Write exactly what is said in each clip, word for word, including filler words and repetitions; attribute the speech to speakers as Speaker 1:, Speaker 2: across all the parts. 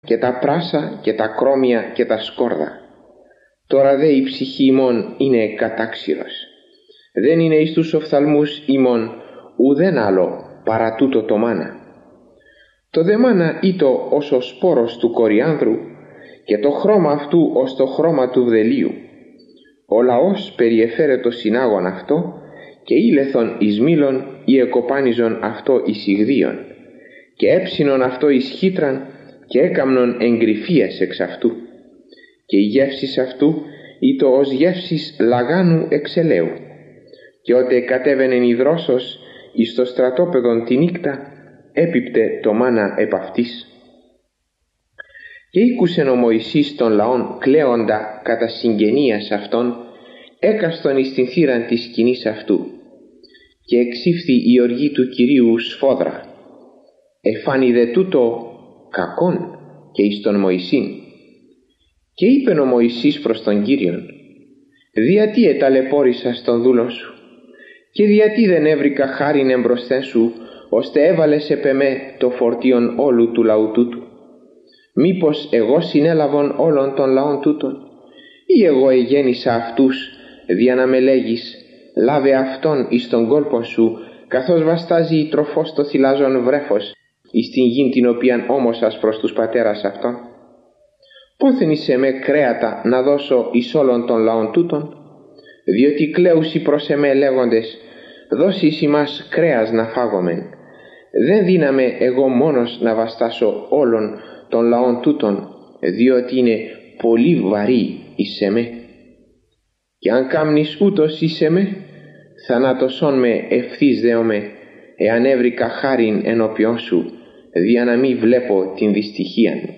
Speaker 1: και τα πράσα και τα κρόμια και τα σκόρδα. Τώρα δε η ψυχή ημών είναι κατάξυρος. Δεν είναι εις τους οφθαλμούς ημών ουδέν άλλο παρά τούτο το μάνα. Το δε μάνα ήτο ως ο σπόρος του κοριάνδρου και το χρώμα αυτού ως το χρώμα του βδελίου. Ο λαός περιεφέρε το συνάγον αυτό και ήλεθον εις μήλον ή εκοπάνιζον αυτό εις υγδίον και έψινον αυτό εις χύτραν και έκαμνον εγκρυφίες εξ αυτού και η γεύσης αυτού ήτο ως γεύσης λαγάνου εξελαίου και ότε κατέβαινεν η δρόσος εις το στρατόπεδον τη νύκτα έπιπτε το μάνα επ' αυτής. Και ήκουσεν ο Μωυσής των λαών κλαίοντα κατά συγγενείας αυτών έκαστον εις την θύραν της σκηνής αυτού και εξήφθη η οργή του Κυρίου σφόδρα. Εφάνη δε τούτο κακόν και εις τον Μωυσήν. Και είπεν ο Μωυσής προς τον Κύριον: «Διατί εταλαιπώρησας τον δούλο σου και διατί δεν έβρικα χάριν εμπροσθέν σου, ώστε έβαλες επ' εμέ το φορτίον όλου του λαού τούτου? Μήπως εγώ συνέλαβον όλων των λαών τούτων, ή εγώ εγέννησα αυτούς, δια να με λέγεις, λάβε αυτόν εις τον κόλπον σου, καθώς βαστάζει η τροφός το θυλάζον βρέφος, εις την γην την οποίαν όμωσας προς τους πατέρας αυτών? Πόθεν εις εμέ κρέατα να δώσω εις όλων των λαών τούτων? Διότι κλαίουσι προς εμέ λέγοντες, δώσει εις ημάς κρέας να φάγομεν. Δεν δύναμε εγώ μόνος να βαστάσω όλων των λαών τούτων, διότι είναι πολύ βαρύ εις εμέ. Και αν κάμνεις ούτως εις εμέ, θανάτωσόν με ευθύς δεομαι, εάν έβρικα χάριν ενώπιόν σου, δια να μη βλέπω την δυστυχία μου».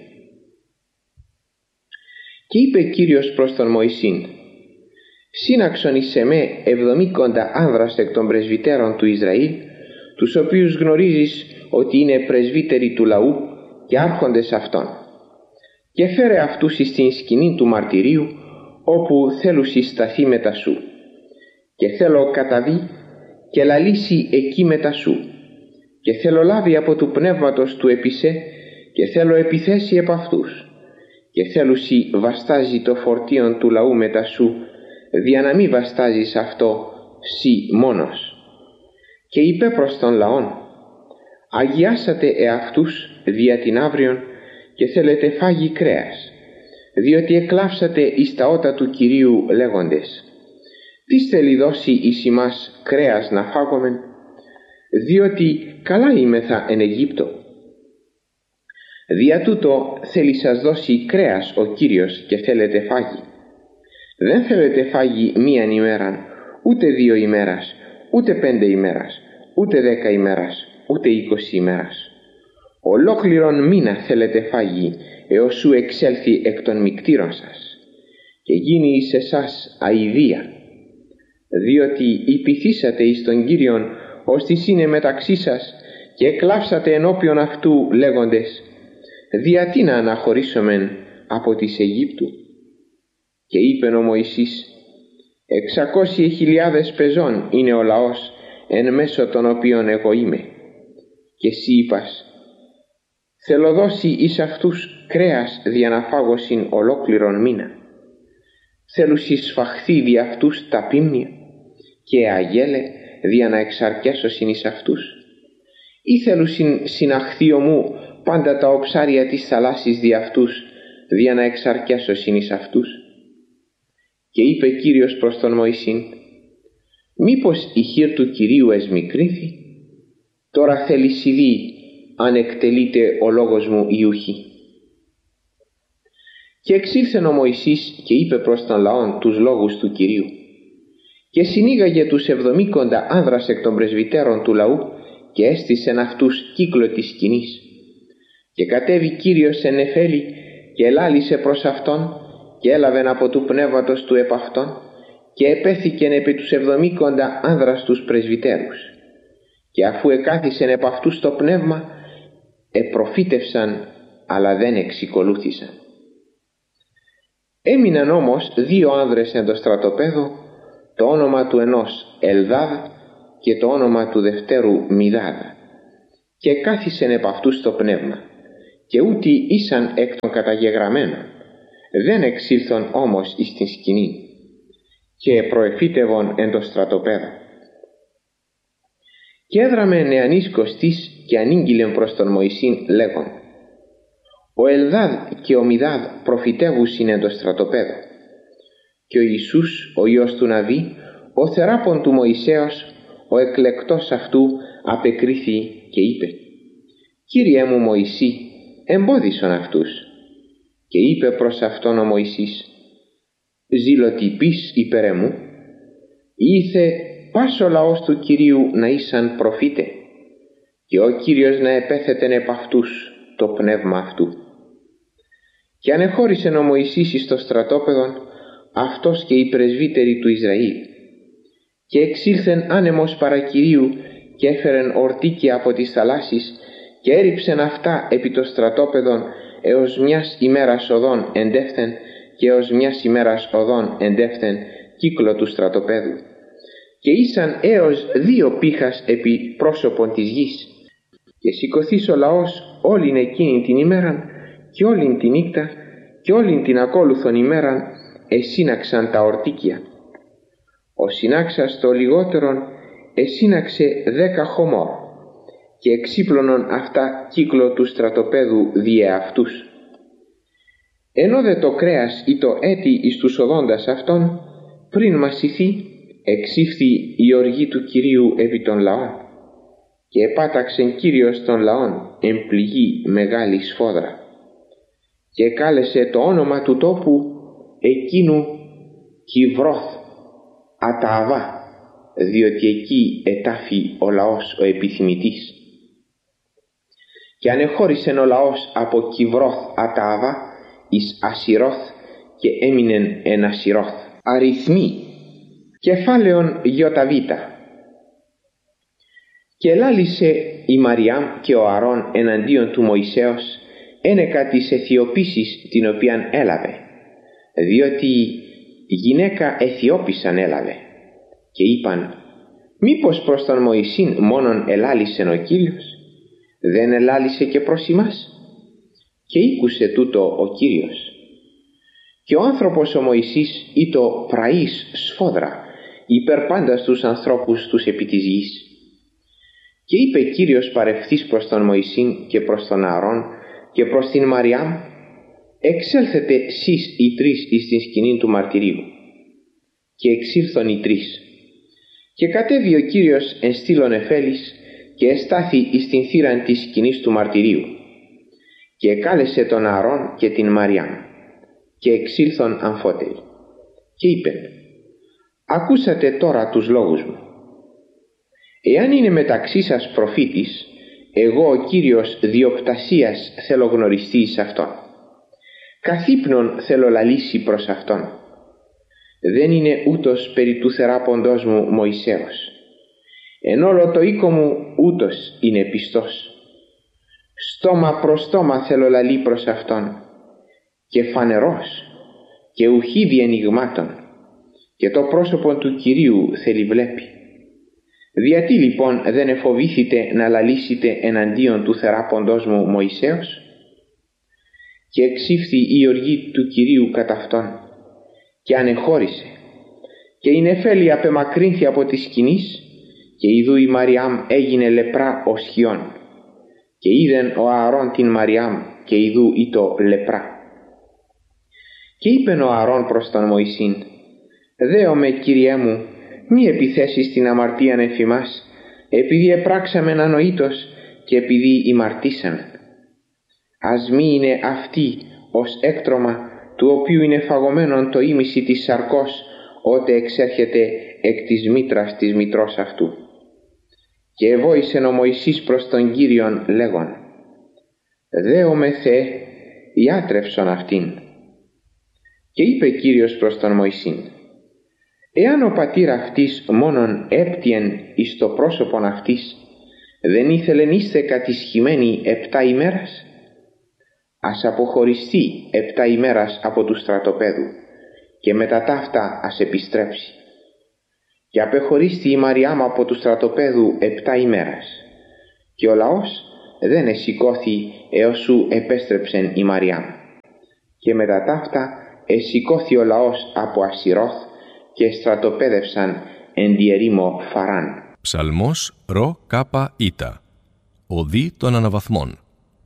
Speaker 1: Και είπε Κύριος προς τον Μωυσήν: «Σύναξον εις εμέ εβδομήκοντα άνδρας εκ των πρεσβυτέρων του Ισραήλ, τους οποίους γνωρίζεις ότι είναι πρεσβύτεροι του λαού και άρχοντες αυτών, και φέρε αυτούς εις την σκηνή του μαρτυρίου, όπου θέλουσι σταθεί μετα σου, και θέλω καταβεί και λαλήσει εκεί μετα σου, και θέλω λάβει από του πνεύματος του επισέ, και θέλω επιθέσει επ' αυτούς, και θέλουσι βαστάζει το φορτίον του λαού μετα σου, δια να μη βαστάζεις αυτό σύ μόνος». Και είπε προς τον λαόν: «Αγιάσατε εαυτούς δια την αύριον και θέλετε φάγει κρέας, διότι εκλάψατε εις τα ότα του Κυρίου λέγοντες, τι θέλει δώσει εις ημάς κρέας να φάγομεν, διότι καλά είμεθα εν Αιγύπτο. Δια τούτο θέλει σας δώσει κρέας ο Κύριος και θέλετε φάγει. Δεν θέλετε φάγει μίαν ημέραν, ούτε δύο ημέρας, ούτε πέντε ημέρας, ούτε δέκα ημέρας, ούτε είκοσι ημέρας. Ολόκληρον μήνα θέλετε φάγει, έως σου εξέλθει εκ των μικτήρων σας, και γίνει εις εσάς αηδία, διότι υπηθήσατε εις τον Κύριον, ώστις είναι μεταξύ σας, και εκλάψατε ενώπιον αυτού λέγοντες, διατί να αναχωρήσομεν από της Αιγύπτου. Και είπεν ο Μωυσής, εξακόσιοι χιλιάδες πεζών είναι ο λαός, εν μέσω των οποίων εγώ είμαι. Και εσύ είπας, θέλω δώσει εις αυτούς κρέας δια να φάγωσιν ολόκληρον μήνα. Θέλουσι σφαχθεί δι' αυτούς τα πίμνια και αγέλε δια να εξαρκέσωσιν εις αυτούς. Ή θέλουσιν συναχθείο μου πάντα τα οψάρια της θαλάσσης δι' αυτούς, δια να εξαρκέσωσιν εις αυτούς. Και είπε Κύριος προς τον Μωυσήν, μήπως η χείρ του Κυρίου εσμικρύνθη? Τώρα θέλεις ειδεί αν εκτελείται ο λόγος μου ή ουχή. Και εξήλθεν ο Μωυσής και είπε προς τον λαόν τους λόγους του Κυρίου, και συνήγαγε τους εβδομήκοντα άνδρας εκ των πρεσβυτέρων του λαού και έστησεν αυτούς κύκλο της σκηνής. Και κατέβη Κύριος εν νεφέλη και ελάλησε προς αυτόν και έλαβεν από του πνεύματος του επ' αυτόν και επέθηκεν επί τους εβδομήκοντα άνδρας τους πρεσβυτέρους. Και αφού εκάθισεν επ' αυτούς το πνεύμα, επροφήτευσαν, αλλά δεν εξικολούθησαν. Έμειναν όμως δύο άνδρες εν το στρατοπέδο, το όνομα του ενός Ελδάδ και το όνομα του δευτέρου Μιδάδ, και κάθισεν επ' αυτούς το πνεύμα, και ούτε ήσαν εκ των καταγεγραμμένων, δεν εξήλθον όμως εις την σκηνή, και προεφύτευον εν το στρατοπέδο. Και έδραμε νεανής Κωστής και ανήγγειλεν προς τον Μωυσήν λέγον: ο Ελδάδ και ο Μιδάδ προφητεύουσιν εν το στρατοπέδο. Και ο Ιησούς, ο Υιός του Ναβί, ο θεράπων του Μωυσέως, ο εκλεκτός αυτού, απεκρίθη και είπε: Κύριέ μου Μωυσή, εμπόδισον αυτούς. Και είπε προς αυτόν ο Μωυσής: ζηλοτυπής υπέρ εμού, ήθε πας ο λαός του Κυρίου να ήσαν προφήτε, και ο Κύριος να επέθετεν επ' αυτούς το πνεύμα αυτού. Και ανεχώρησεν ο Μωυσής εις το στρατόπεδον, αυτός και οι πρεσβύτεροι του Ισραήλ, και εξήλθεν άνεμος παρά Κυρίου και έφερεν ορτίκια από τις θαλάσσης και έριψεν αυτά επί το στρατόπεδον έως μιας ημέρας οδόν εντεύθεν και έως μιας ημέρας οδόν εντεύθεν κύκλο του στρατοπέδου, και ήσαν έως δύο πήχας επί πρόσωπον της γης. Και σηκωθείς ο λαός όλην εκείνη την ημέραν και όλην τη νύχτα και όλην την ακόλουθον ημέραν εσύναξαν τα ορτίκια. Ο συνάξας το λιγότερον εσύναξε δέκα χωμόρ και εξύπλωνον αυτά κύκλο του στρατοπέδου διε αυτούς. Ενώ δε το κρέας ή το έτη εις τους οδόντας αυτών, πριν μασηθεί, εξήφθη η οργή του Κυρίου επί των λαών, και επάταξεν Κύριος των λαών εν πληγή μεγάλη σφόδρα, και κάλεσε το όνομα του τόπου εκείνου Κιβρώθ Ατααβά, διότι εκεί ετάφη ο λαός ο επιθυμητής. Και ανεχώρησεν ο λαός από Κιβρώθ Ατααβά εις Ασυρώθ και έμεινεν εν Ασυρώθ. Αριθμοί κεφάλαιον γιοταβήτα. Και ελάλησε η Μαριάμ και ο Αρών εναντίον του Μωυσέως ένεκα της Αιθιοπήσης την οποίαν έλαβε, διότι η γυναίκα Αιθιόπησαν έλαβε, και είπαν: μήπως προς τον Μωυσήν μόνον ελάλησεν ο Κύριος, δεν ελάλησε και προς ημάς? Και ήκουσε τούτο ο Κύριος. Και ο άνθρωπος ο Μωυσής ήτο πραής σφόδρα υπέρ πάντα στους ανθρώπους τους επί της γης. Και είπε Κύριος παρευθύς προς τον Μωυσήν και προς τον Ααρών και προς την Μαριάμ: εξέλθετε σεις οι τρεις εις την σκηνήν του μαρτυρίου. Και εξήλθον οι τρεις. Και κατέβη ο Κύριος εν στήλον εφέλης και εστάθη εις την θύραν της σκηνής του μαρτυρίου. Και εκάλεσε τον Ααρών και την Μαριάμ και εξήλθον αμφότεροι. Και είπεν: ακούσατε τώρα τους λόγους μου. Εάν είναι μεταξύ σας προφήτης, εγώ ο Κύριος διοπτασίας θέλω γνωριστεί εις αυτόν. Καθύπνον θέλω λαλήσει προς αυτόν. Δεν είναι ούτως περί του θεράποντός μου Μωυσέως. Εν όλο το οίκο μου ούτως είναι πιστός. Στόμα προς στόμα θέλω λαλεί προς αυτόν, και φανερός και ουχή διενυγμάτων, και το πρόσωπο του Κυρίου θέλει βλέπει. Γιατί λοιπόν δεν εφοβήθητε να λαλήσετε εναντίον του θεράποντός μου Μωυσέως? Και εξήφθη η οργή του Κυρίου κατά αυτόν, και ανεχώρησε, και η νεφέλη απεμακρύνθη από τη σκηνής, και ιδού η Μαριάμ έγινε λεπρά ως χιόν, και είδεν ο Ααρών την Μαριάμ, και ιδού ήτο λεπρά. Και είπεν ο Ααρών προς τον Μωυσήν: δέομαι, Κύριέ μου, μη επιθέσεις την αμαρτίαν εφημάς, επειδή επράξαμεν ανοήτως και επειδή ημαρτήσαμε. Ας μη είναι αυτή ως έκτρωμα του οποίου είναι φαγωμένον το ήμιση της σαρκός, ότε εξέρχεται εκ της μήτρας της μητρός αυτού. Και εβόησεν ο Μωυσής προς τον Κύριον λέγον: δέομαι Θεέ, ιάτρευσον αυτήν. Και είπε Κύριος προς τον Μωυσήν: εάν ο πατήρ αυτής μόνον έπτυεν εις το πρόσωπον αυτής, δεν ήθελεν είστε κατησχημένοι επτά ημέρας? Ας αποχωριστεί επτά ημέρας από του στρατοπέδου, και μετά ταύτα ας επιστρέψει. Και απεχωρίστη η Μαριάμ από του στρατοπέδου επτά ημέρας, και ο λαός δεν εσηκώθη έως σου επέστρεψεν η Μαριάμ. Και μετά ταύτα εσηκώθη ο λαός από Ασιρώθ και στρατοπέδευσαν εν τη ερήμο Φαράν.
Speaker 2: Ψαλμός ρο κάπα ήτα. Οδή των αναβαθμών.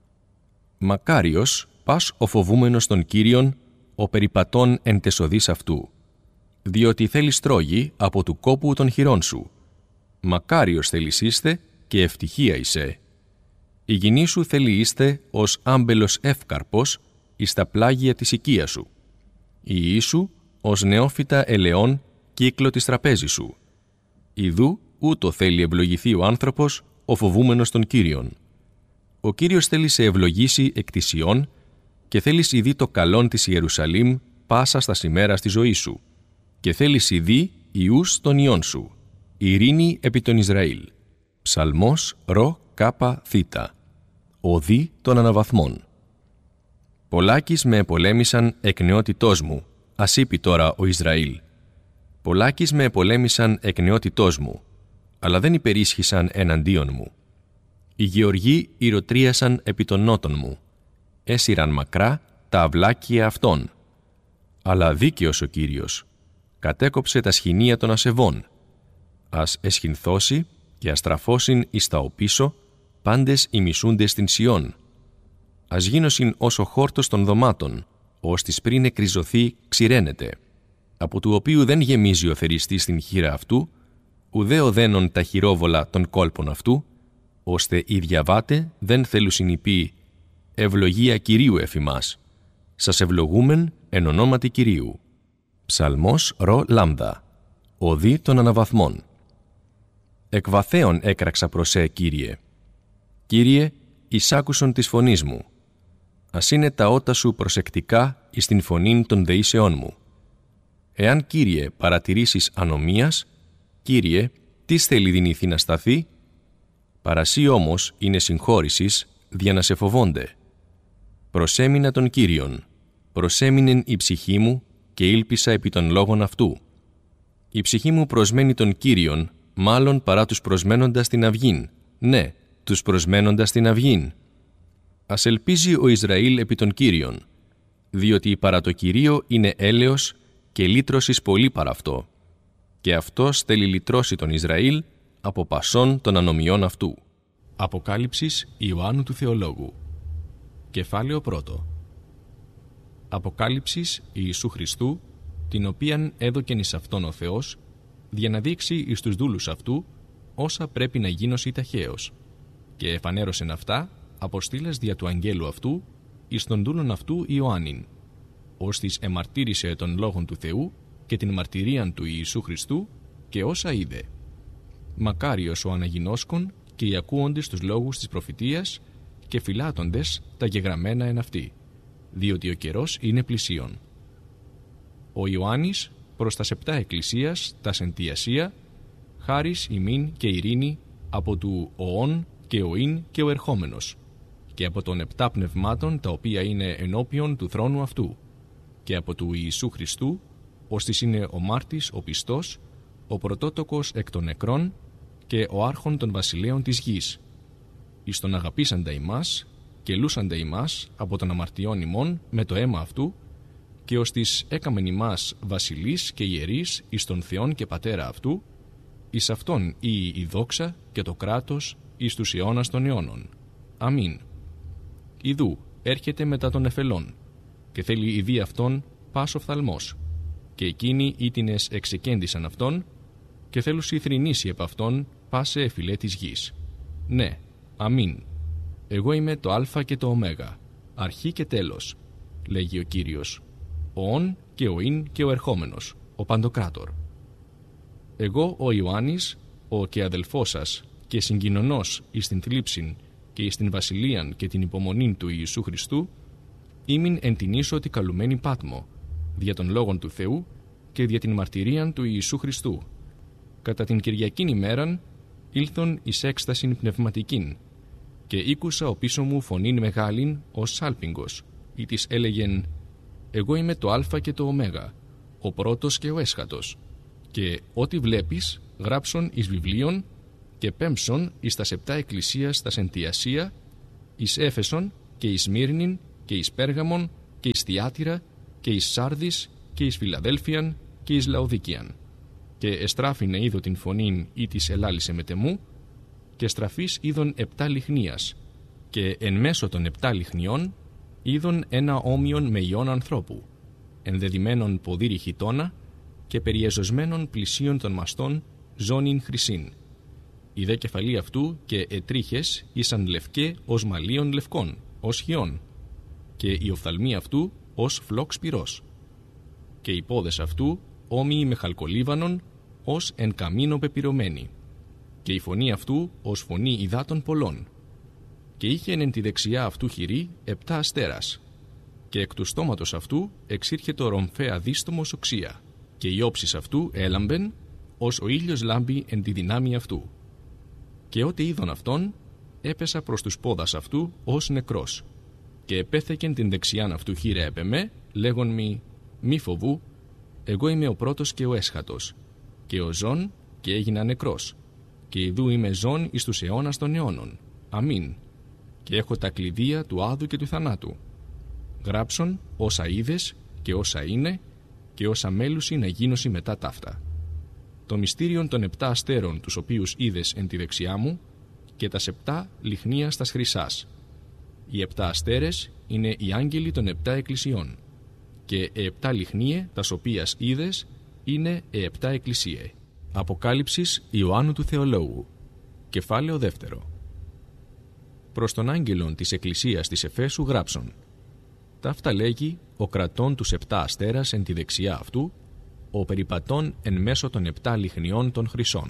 Speaker 2: Μακάριος πας ο φοβούμενος των Κύριων, ο περιπατών εν τες οδείς αυτού, διότι θέλεις τρόγη από του κόπου των χειρών σου. Μακάριος θέλεις είστε και ευτυχία εισέ. Η γυνή σου θέλει είστε ως άμπελος εύκαρπος εις τα πλάγια της οικίας σου. Η ιή σου ως νεόφυτα ελαιών κύκλο της τραπέζης σου. Ιδού ούτω θέλει ευλογηθεί ο άνθρωπος, ο φοβούμενος των Κύριων. Ο Κύριος θέλει σε ευλογήσει εκ της Ιών και θέλεις ειδεί το καλόν της Ιερουσαλήμ πάσα στα σημέρα στη ζωή σου. Και θέλεις ειδεί ιούς των ιών σου. Ειρήνη επί των Ισραήλ. Ψαλμός ρο κάπα θήτα. Οδή των αναβαθμών. Πολλάκις με επολέμησαν εκ νεότητός μου, ας είπε τώρα ο Ισραήλ. Πολλάκις με επολέμησαν εκ νεότητός μου, αλλά δεν υπερίσχυσαν εναντίον μου. Οι γεωργοί ηρωτρίασαν επί των νότων μου, έσυραν μακρά τα αυλάκια αυτών. Αλλά δίκαιος ο Κύριος, κατέκοψε τα σχοινία των ασεβών. Ας εσχυνθώσει και αστραφώσιν εις τα οπίσω πάντες οι μισούντες στην Σιών. Ας γίνωσιν ως ο χόρτος των δωμάτων, ως της πριν εκριζωθεί ξηραίνεται, από του οποίου δεν γεμίζει ο θεριστής στην χείρα αυτού, ουδέ οδένων τα χειρόβολα των κόλπων αυτού, ώστε οι διαβάτε δεν θέλουν συνυπεί «Ευλογία Κυρίου εφημάς». Σας ευλογούμεν εν ονόματι Κυρίου. Ψαλμός ρο λάμδα. Οδή των αναβαθμών. Εκ βαθέων έκραξα προς σε, Κύριε. Κύριε, εισάκουσον της φωνής μου. Ας είναι τα ότα σου προσεκτικά εις την φωνήν των δεήσεών μου. Εάν, Κύριε, παρατηρήσεις ανομίας, Κύριε, τι θέλει δυνηθεί να σταθεί? Παρασύ όμως είναι συγχώρησης, δια να σε φοβόνται. Προσέμεινα τον Κύριον, προσέμεινεν η ψυχή μου και ήλπισα επί των λόγων αυτού. Η ψυχή μου προσμένει τον Κύριον, μάλλον παρά τους προσμένοντας την αυγήν. Ναι, τους προσμένοντας την αυγήν. Ας ελπίζει ο Ισραήλ επί των Κύριον, διότι παρά το Κυρίο είναι έλεος και λύτρωσης πολύ παρά αυτό. Και αυτός θέλει λυτρώσει τον Ισραήλ από πασών των ανομιών αυτού. Αποκάλυψης Ιωάννου του Θεολόγου. Κεφάλαιο πρώτο. Αποκάλυψης Ιησού Χριστού, την οποίαν έδωκεν εις αυτόν ο Θεός, για να δείξει εις τους δούλους αυτού όσα πρέπει να γίνωσι ταχαίως. Και εφανέρωσεν αυτά, αποστήλας δια του αγγέλου αυτού, εις τον δούλων αυτού Ιωάννην, ώστις εμαρτύρησε των λόγων του Θεού και την μαρτυρίαν του Ιησού Χριστού και όσα είδε. Μακάριος ο αναγινώσκων και οι ακούοντες τους λόγους της προφητείας και φυλάτοντες τα γεγραμμένα εν αυτή, διότι ο καιρός είναι πλησίον. Ο Ιωάννης προς τα επτά εκκλησίας τα εν τη Ασία, χάρις ημίν και ειρήνη από του οών και ο ειν και ο ερχόμενος, και από των επτά πνευμάτων τα οποία είναι ενώπιον του θρόνου αυτού, και από του Ιησού Χριστού, ώστις είναι ο μάρτης ο πιστός, ο πρωτότοκος εκ των νεκρών και ο άρχον των βασιλέων της γης, εις τον αγαπήσαντα ημάς και λούσαντα ημάς από των αμαρτιών ημών με το αίμα αυτού, και ώστις έκαμεν ημάς βασιλείς και ιερείς εις τον Θεόν και Πατέρα αυτού, εις αυτόν ή η δόξα και το κράτος εις τους αιώνας των αιώνων. Αμήν. Ιδού έρχεται μετά των εφελών, και θέλει ειδεί αυτόν πας οφθαλμός, και εκείνοι ήτινες εξεκέντησαν αυτόν, και θέλουσι θρηνήσει επ' αυτόν πάσε εφηλέ της γης. Ναι, αμήν. Εγώ είμαι το Α και το Ω, αρχή και τέλος, λέγει ο Κύριος, ο ον και ο ειν και ο ερχόμενος, ο Παντοκράτορ. Εγώ ο Ιωάννης, ο και αδελφός σας και συγκοινωνός εις την θλίψην και εις την βασιλείαν και την υπομονήν του Ιησού Χριστού, ήμην εν την ίσο τη καλουμένη Πάτμο, δια των λόγων του Θεού και δια την μαρτυρίαν του Ιησού Χριστού. Κατά την Κυριακήν ημέραν ήλθον εις έκστασιν πνευματικήν, και ήκουσα ο πίσω μου φωνήν μεγάλην ως σάλπιγγος, ή της έλεγεν «Εγώ είμαι το Α και το Ω, ο πρώτος και ο έσχατος, και ό,τι βλέπεις γράψον εις βιβλίον και πέμψον εις τας επτά εκκλησίας τας εν τη Ασία εις Έφεσον και εις Μύρνην και εις Πέργαμον και εις Θιάτυρα και εις Σάρδης και εις Φιλαδέλφιαν και εις Λαοδικίαν. Και εστράφηνε είδω την φωνήν ή της ελάλησε μετεμού, και στραφής είδον επτά λιχνίας, και εν μέσω των επτά λιχνιών είδον ένα όμοιον με ιόν ανθρώπου, ενδεδημένον ποδήρι χιτώνα και περιεζωσμένον πλησίων των μαστών ζώνην χρυσήν. Η δε κεφαλή αυτού και ετρίχες ήσαν λευκέ ως μαλλίων λευκών, ως χιών, και η οφθαλμή αυτού ως φλόξ πυρός, και οι πόδες αυτού όμοιοι με χαλκολίβανον ως εν καμίνο πεπυρωμένη, και η φωνή αυτού ως φωνή υδάτων πολλών, και είχε εν τη δεξιά αυτού χειρή επτά αστέρας, και εκ του στόματος αυτού εξήρχετο ρομφαία δίστομος οξία, και η όψης αυτού έλαμπεν ως ο ήλιος λάμπει εν τη δυνάμει αυτού. Και ό,τι είδον αυτόν, έπεσα προς τους πόδας αυτού ως νεκρός, και επέθεκεν την δεξιάν αυτού χείρα επ' εμέ, λέγον μη, μη φοβού, εγώ είμαι ο πρώτος και ο έσχατος, και ο ζών και έγινα νεκρός, και ιδού είμαι ζών εις τους αιώνας των αιώνων. Αμήν. Και έχω τα κλειδία του άδου και του θανάτου. Γράψον όσα είδες και όσα είναι και όσα μέλουσι να γίνωση μετά ταύτα. Το μυστήριον των επτά αστέρων τους οποίους είδες εν τη δεξιά μου και τα επτά λιχνία στας χρυσάς. Οι επτά αστέρες είναι οι άγγελοι των επτά εκκλησιών, και οι επτά λιχνίε τας οποίας είδες είναι οι επτά εκκλησίε. Αποκάλυψης Ιωάννου του Θεολόγου. Κεφάλαιο δεύτερο. Προς τον άγγελον της εκκλησίας της Εφέσου γράψον. Ταύτα λέγει ο κρατών τους επτά αστέρας εν τη δεξιά αυτού, ο περιπατών εν μέσω των επτά λιχνιών των χρυσών.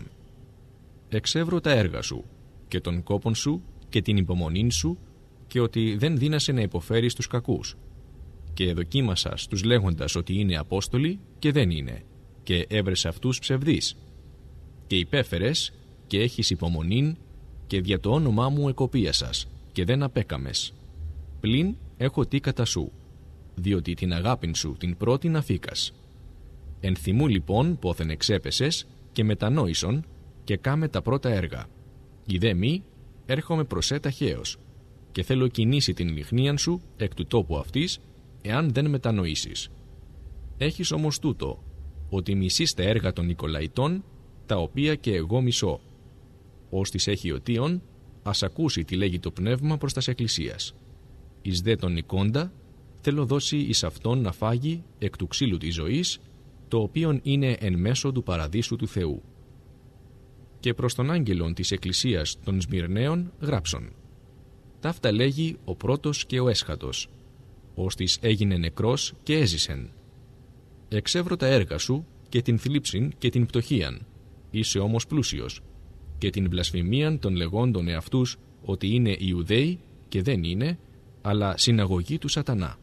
Speaker 2: Εξεύρω τα έργα σου και τον κόπον σου και την υπομονήν σου, και ότι δεν δύνασε να υποφέρεις τους κακούς. Και δοκίμασα στους λέγοντας ότι είναι απόστολοι και δεν είναι, και έβρες αυτούς ψευδείς. Και υπέφερες και έχεις υπομονήν, και δια το όνομά μου εκοπίασας και δεν απέκαμες. Πλην έχω τι κατά σου, διότι την αγάπην σου την πρώτη να φύκας. Εν θυμού λοιπόν πόθεν εξέπεσες και μετανόησον και κάμε τα πρώτα έργα. Ιδέ μη έρχομαι προσέ ταχαίως, και θέλω κινήσει την λιχνίαν σου εκ του τόπου αυτής, εάν δεν μετανοήσεις. Έχεις όμως τούτο, ότι μισείς τα έργα των Νικολαϊτών, τα οποία και εγώ μισώ. Ως της έχει οτίον, ας ακούσει τι λέγει το πνεύμα προς τας εκκλησίας. Εις δε τον Νικόντα, θέλω δώσει εις αυτόν να φάγει εκ του ξύλου της ζωής, το οποίον είναι εν μέσω του παραδείσου του Θεού. Και προς τον άγγελον της εκκλησίας των Σμυρναίων γράψον. Ταύτα λέγει ο πρώτος και ο έσχατος, ως της έγινε νεκρός και έζησεν. Εξεύρω τα έργα σου και την θλίψην και την πτωχίαν, είσαι όμως πλούσιος, και την βλασφημίαν των λεγόντων εαυτούς ότι είναι Ιουδαίοι και δεν είναι, αλλά συναγωγή του σατανά.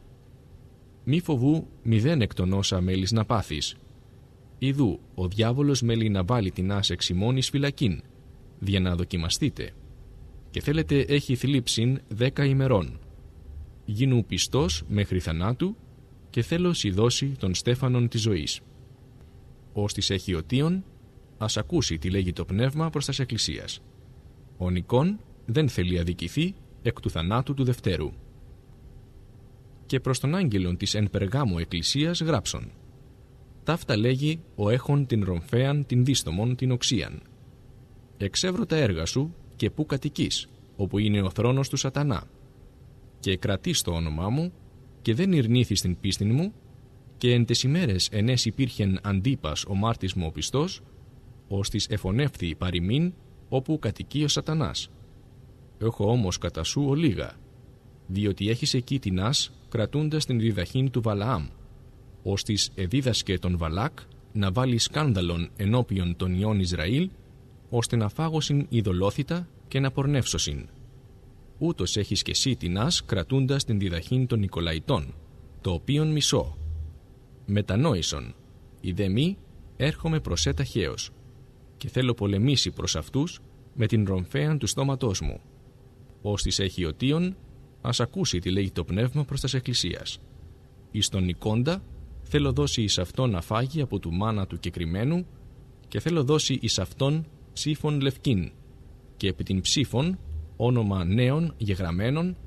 Speaker 2: Μη φοβού μηδέν εκ των όσα μέλης να πάθεις. Ιδού ο διάβολος μέλει να βάλει την άσεξ ημών εις φυλακήν, δια να δοκιμαστείτε. Και θέλετε έχει θλίψην δέκα ημερών. Γίνου πιστός μέχρι θανάτου, και θέλω σι δώσει των στέφανων της ζωής. Ως της έχει οτίον, ας ακούσει τι λέγει το πνεύμα προς τας εκκλησίας. Ο Νικόν δεν θέλει αδικηθεί εκ του θανάτου του δευτέρου. Και προς τον άγγελον της εν Περγάμου εκκλησίας γράψον. Ταύτα λέγει ο έχων την ρομφέαν την δίστομον την οξίαν. Εξεύρω τα έργα σου και πού κατοικείς, όπου είναι ο θρόνος του σατανά. Και κρατείς το όνομά μου και δεν ειρνήθης την πίστην μου, και εν τες ημέρες ενές υπήρχεν αντίπας ο μάρτης μου ο πιστός, ως της εφωνεύθη παροιμήν όπου κατοικεί ο σατανάς. Έχω όμως κατά σου ολίγα, διότι έχεις εκεί τινάς κρατούντας την διδαχήν του Βαλαάμ, ως της εδίδασκε τον Βαλάκ να βάλει σκάνδαλον ενώπιον των ιών Ισραήλ, ώστε να φάγωσιν ειδωλόθητα και να πορνεύσωσιν. Ούτως έχεις και εσύ τινάς κρατούντας την διδαχήν των Νικολαϊτών, το οποίον μισώ. Μετανόησον, ιδε μη έρχομαι προσέ ταχαίως, και θέλω πολεμήσει προς αυτούς με την ρομφέαν του στόματός μου. Ως της έχει οτίον, ας ακούσει τι λέγει το πνεύμα προς τας εκκλησίας. Εις τον Νικόντα θέλω δώσει εις αυτόν να φάγει από του μάνα του κεκριμένου, και θέλω δώσει εις αυτόν ψήφων λευκήν, και επί την ψήφων όνομα νέων γεγραμμένων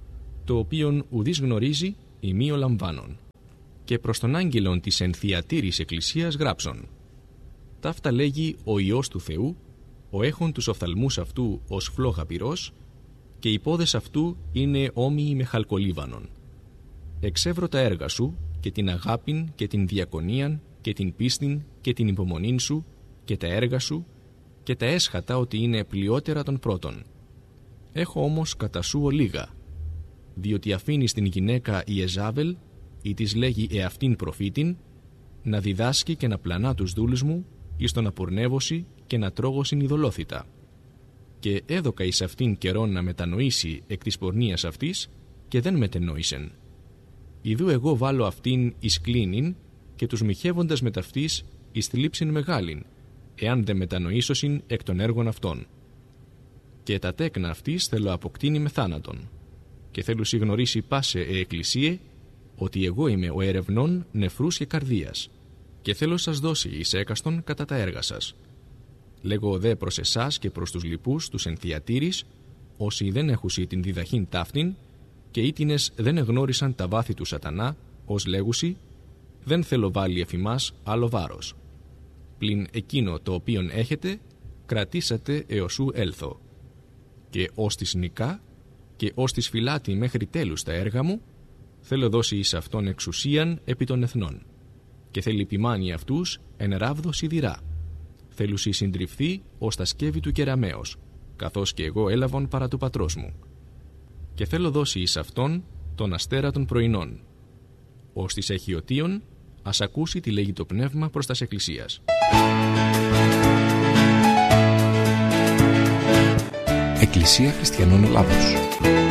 Speaker 2: το οποίον ουδής γνωρίζει ημί ο λαμβάνων. Και προς τον άγγελον της εν θυατήρης εκκλησίας γράψον. Ταύτα λέγει ο Υιός του Θεού, ο έχων τους οφθαλμούς αυτού ως φλόγα πυρός, και οι πόδες αυτού είναι όμοιοι με χαλκολίβανον. Εξεύρω τα έργα σου και την αγάπην και την διακονίαν και την πίστην και την υπομονήν σου και τα έργα σου και τα έσχατα ότι είναι πλειότερα των πρώτων. Έχω όμως κατά σου ολίγα, διότι αφήνεις την γυναίκα Ιεζάβελ, ή της λέγει εαυτήν προφήτην, να διδάσκει και να πλανά τους δούλους μου, εις το να πουρνεύωση και να τρώγωσιν ειδωλόθητα. Και έδωκα εις αυτήν καιρόν να μετανοήσει εκ της πορνείας αυτής, και δεν μετενόησεν. Ιδού εγώ βάλω αυτήν εις κλίνην, και τους μοιχεύοντας με ταυτής εις θλίψην μεγάλην, εάν δεν μετανοήσωσιν εκ των έργων αυτών. Και τα τέκνα αυτής θέλω αποκτήνει με θάνατον. Και θέλω συγνωρίσει πάσε ε εκκλησίε, ότι εγώ είμαι ο ερευνών νεφρούς και καρδίας, και θέλω σας δώσει εις έκαστον κατά τα έργα σας. Λέγω δε προς εσάς και προς τους λοιπούς τους εν θυατήρης, όσοι δεν έχουσι την διδαχήν ταύτην, και ήτινες δεν εγνώρισαν τα βάθη του σατανά, ως λέγουσι, δεν θέλω βάλει εφ' ημάς άλλο βάρος. Πλην εκείνο το οποίον έχετε, κρατήσατε έως ου έλθω. Και ως της νικά, και ως της φυλάτη μέχρι τέλους τα έργα μου, θέλω δώσει εις αυτόν εξουσίαν επί των εθνών. Και θέλει ποιμάνει αυτούς εν ράβδο σιδηρά. Θέλουσι συντριφθεί ως τα σκεύη του κεραμέως, καθώς και εγώ έλαβον παρά του πατρός μου. Και θέλω δώσει εις αυτόν τον αστέρα των πρωινών. Ως της έχει οτίον, ας ακούσει τι λέγει το πνεύμα προς τας εκκλησίας.
Speaker 3: Εκκλησία Χριστιανών Ελλάδος.